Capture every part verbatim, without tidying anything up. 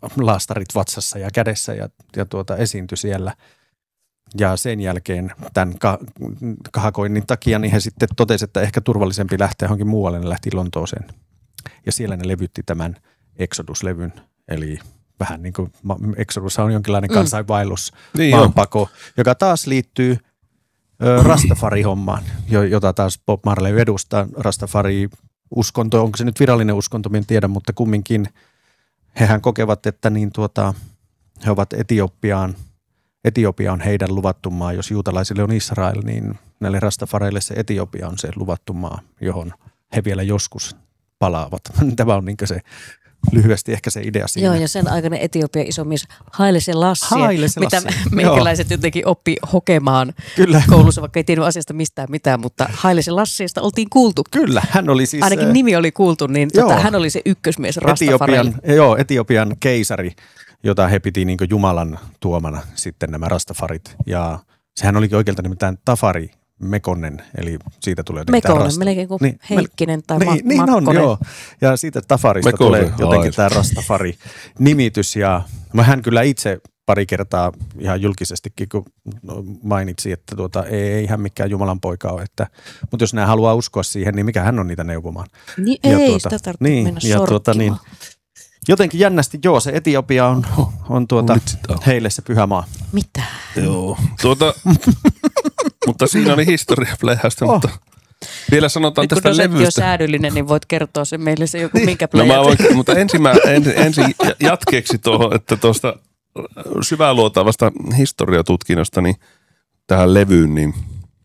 laastarit vatsassa ja kädessä ja, ja tuota, esiintyi siellä. Ja sen jälkeen tämän kahakoinnin takia niin he sitten totesivat, että ehkä turvallisempi lähteä johonkin muualle. Ne lähti Lontooseen ja siellä ne levytti tämän Exodus-levyn. Eli vähän niin kuin Exodus on jonkinlainen mm. kansainvaellus, niin maanpako, jo. joka taas liittyy ö, Rastafari-hommaan, jota taas Bob Marley edustaa. Rastafari-uskonto, onko se nyt virallinen uskonto, en tiedä, mutta kumminkin hehän kokevat, että niin tuota, he ovat Etiopiaan. Etiopia on heidän luvattu maa. Jos juutalaisille on Israel, niin näille rastafareille se Etiopia on se luvattu maa, johon he vielä joskus palaavat. Tämä on niin se lyhyesti ehkä se idea siinä. Joo, ja sen aikainen Etiopian isomies Haile Selassie, Haile Selassie. mitä meikäläiset jotenkin oppi hokemaan Kyllä. koulussa, vaikka ei tiennyt asiasta mistään mitään, mutta Haile Selassiesta oltiin kuultu. Kyllä, hän oli siis... Ainakin nimi oli kuultu, niin tota, hän oli se ykkösmies Rastafareille. Etiopian, joo, Etiopian keisari, jota he piti niin kuin Jumalan tuomana sitten nämä Rastafarit. Ja sehän olikin oikealta nimittäin Tafari Mekonnen, eli siitä tulee jotenkin Mekonnen, tämä Rasta. melkein kuin niin, Heikkinen tai niin, Ma- niin Makkonen. on, joo. Ja siitä Tafarista Mekonnen, tulee jotenkin tämä Rastafari-nimitys. Ja hän kyllä itse pari kertaa ihan julkisestikin, kun mainitsi, että tuota, ei, ei hän mikään Jumalan poika ole. Että, mutta jos nämä haluaa uskoa siihen, niin mikä hän on niitä neuvomaan? Niin ja ei, tuota, sitä tarvitse niin, mennä ja tuota, niin, jotenkin jännästi, joo, se Etiopia on, on tuota, heille se pyhä maa. Mitä? Joo, tuota, mutta siinä oli historiapläjästä, oh. mutta vielä sanotaan nyt, tästä levystä. Nyt kun dosentti on säädyllinen, niin voit kertoa sen meille se joku niin. minkä No pläjät. mä voin, mutta ensin, mä, ensin, ensin jatkeeksi tuohon, että tuosta syväluotaavasta historiatutkinnosta niin tähän levyyn, niin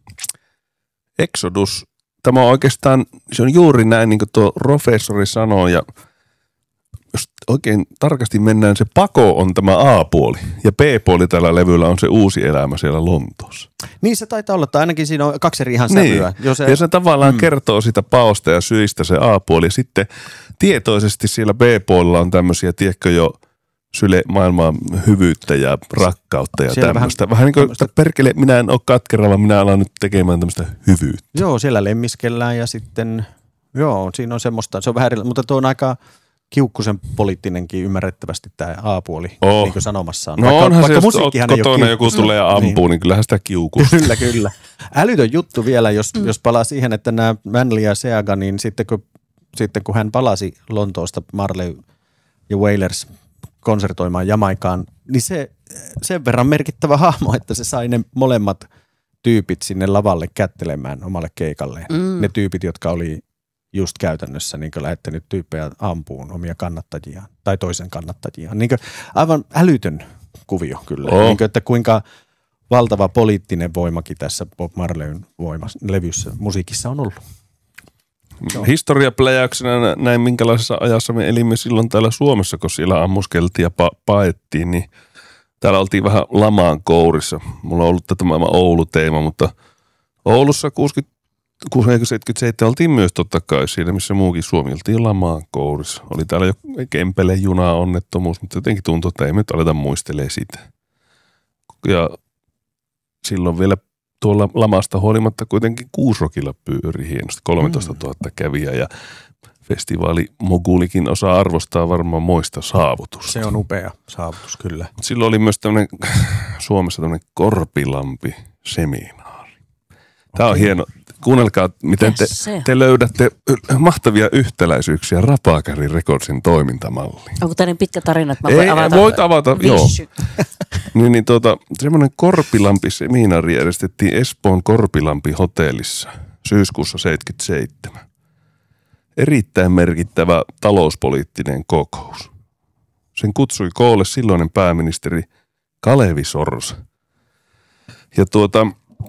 Exodus, tämä on oikeastaan, se on juuri näin, niin kuin tuo professori sanoo, ja jos oikein tarkasti mennään, se pako on tämä A-puoli ja B-puoli tällä levyllä on se uusi elämä siellä Lontoossa. Niin se taitaa olla, tai ainakin siinä on kaksi eri ihan niin. sävyä. Jo se, ja se tavallaan mm. kertoo sitä paosta ja syistä se A-puoli. Sitten tietoisesti siellä B-puolella on tämmöisiä, tiedätkö jo, syle maailman hyvyyttä ja rakkautta ja siellä tämmöistä. Vähän, vähän niin kuin, tämmöistä... perkele, minä en ole katkera, vaan minä alan nyt tekemään tämmöistä hyvyyttä. Joo, siellä lemmiskellään ja sitten, joo, siinä on semmoista, se on vähän eri, mutta tuo on aika kiukkusen poliittinenkin ymmärrettävästi tämä A-puoli, oh. niin kuin sanomassaan. No vaikka, onhan vaikka se, jos kotona joku tulee ja ampuu, niin, niin kyllähän sitä kiukusta. Kyllä, kyllä. Älytön juttu vielä, jos, mm. jos palaa siihen, että nämä Manley ja Seaga, niin sitten kun, sitten kun hän palasi Lontoosta Marley ja Wailers konsertoimaan Jamaikaan, niin se sen verran merkittävä hahmo, että se sai ne molemmat tyypit sinne lavalle kättelemään omalle keikalleen. Mm. Ne tyypit, jotka oli just käytännössä niin lähettänyt tyyppejä ampuun omia kannattajiaan tai toisen kannattajiaan. Niin aivan älytön kuvio kyllä. Oh. Niin kuin, että kuinka valtava poliittinen voimakin tässä Bob Marleyn voimassa, levyssä, musiikissa on ollut. Historiapläjäyksenä näin, minkälaisessa ajassa me elimme silloin täällä Suomessa, kun siellä ammuskeltiin ja pa- paettiin, niin täällä oltiin vähän lamaan kourissa. Mulla on ollut tämä Oulu-teema, mutta Oulussa kuusikymmentä-seitsemänkymmentäseitsemän oltiin myös totta kai siellä, missä muukin Suomi oltiin lamaan kourissa. Oli täällä jo Kempele juna onnettomuus, mutta jotenkin tuntui, että ei me nyt aleta muistelemaan sitä. Ja silloin vielä tuolla lamasta huolimatta kuitenkin Kuusrokilla pyöri hienosti, kolmetoistatuhatta kävijää ja festivaali Mogulikin osaa arvostaa varmaan moista saavutusta. Se on upea saavutus, kyllä. Silloin oli myös tämmöinen Suomessa tämmöinen Korpilampi-seminaari. Tämä on hieno. Kuunnelkaa, miten te, te löydätte mahtavia yhtäläisyyksiä Rapakarin Recordsin toimintamalliin. Onko tämä niin pitkä tarina, että mä voin Ei, avata? Voit avata, joo. niin, niin tuota, semmoinen Korpilampi-seminaari järjestettiin Espoon Korpilampi-hotellissa syyskuussa seitsemänkymmentäseitsemän. Erittäin merkittävä talouspoliittinen kokous. Sen kutsui koolle silloinen pääministeri Kalevi Sorsa. Ja tuota...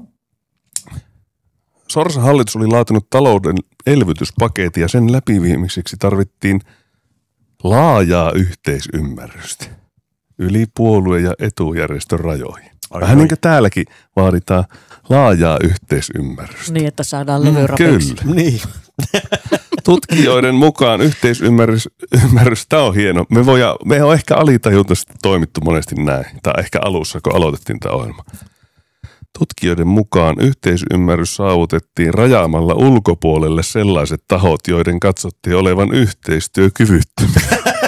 Sorsan hallitus oli laatinut talouden elvytyspaketin ja sen läpiviemiseksi tarvittiin laajaa yhteisymmärrystä yli puolue- ja etujärjestön rajoihin. Ai Vähän niin kuin täälläkin vaaditaan laajaa yhteisymmärrystä. Niin, että saadaan levy rapeiksi. Kyllä. Niin. Tutkijoiden mukaan yhteisymmärrys, ymmärrys, tämä on hieno. Me, voidaan, me on ehkä alitajuntaisesti toimittu monesti näin, tai ehkä alussa, kun aloitettiin tämä ohjelma. Tutkijoiden mukaan yhteisymmärrys saavutettiin rajaamalla ulkopuolelle sellaiset tahot, joiden katsottiin olevan yhteistyökyvyttömiä.